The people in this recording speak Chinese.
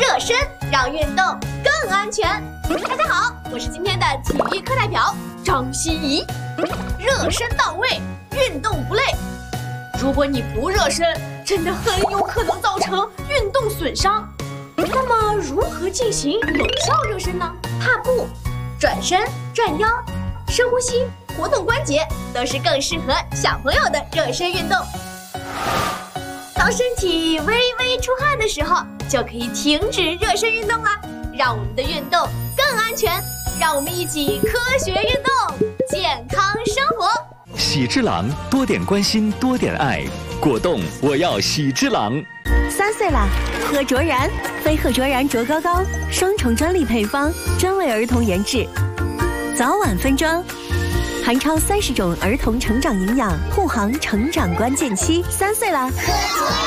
热身，让运动更安全。大家好，我是今天的体育课代表张希怡。热身到位，运动不累。如果你不热身，真的很有可能造成运动损伤。那么如何进行有效热身呢？踏步、转身、转腰、深呼吸、活动关节，都是更适合小朋友的热身运动。当身体微微出汗的时候，就可以停止热身运动啦，让我们的运动更安全。让我们一起科学运动，健康生活。 喜之郎，多点关心，多点爱。果冻，我要喜之郎。 3岁啦，喝卓然，飞鹤卓然卓高高，双重专利配方，专为儿童研制，早晚分装，含超30种儿童成长营养，护航成长关键期。3岁啦。